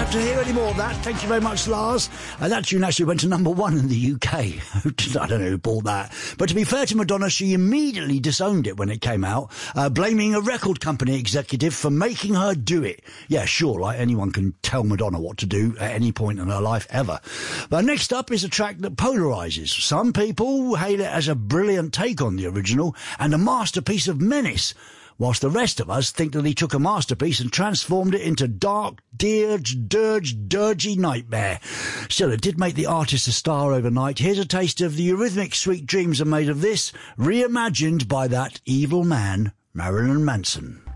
have to hear any more of that. Thank you very much, Lars. That tune actually went to number 1 in the UK. I don't know who bought that. But to be fair to Madonna, she immediately disowned it when it came out, blaming a record company executive for making her do it. Yeah, sure, like anyone can tell Madonna what to do at any point in her life ever. But next up is a track that polarises. Some people hail it as a brilliant take on the original and a masterpiece of menace, whilst the rest of us think that he took a masterpiece and transformed it into dark, dirgy nightmare. Still, it did make the artist a star overnight. Here's a taste of the Eurythmics' Sweet Dreams Are Made of This, reimagined by that evil man, Marilyn Manson.